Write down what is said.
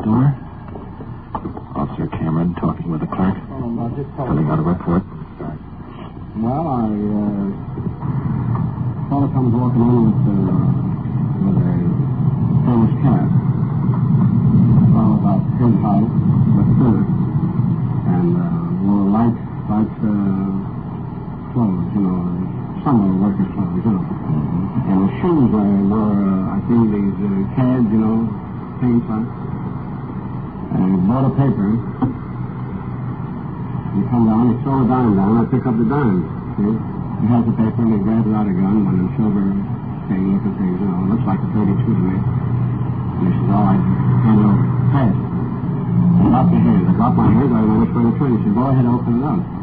door. Officer Cameron talking with the clerk. Filling out a report. Well, I fellow comes walking in with a famous cat. Well, about his height, but thinner. And wore light clothes, summer worker clothes, And the shoes were, I think, these Cads, things like. And he bought a paper. He come down, he throw a dime down, I pick up the dime. See? He has the paper and he grabs out a gun, one of the silver thing looking things, looks like a 32 to me. And he says, all right, hand it over. Pass it. I dropped your hands. I dropped my hands, I went which way to turn. He said, go ahead, open it up.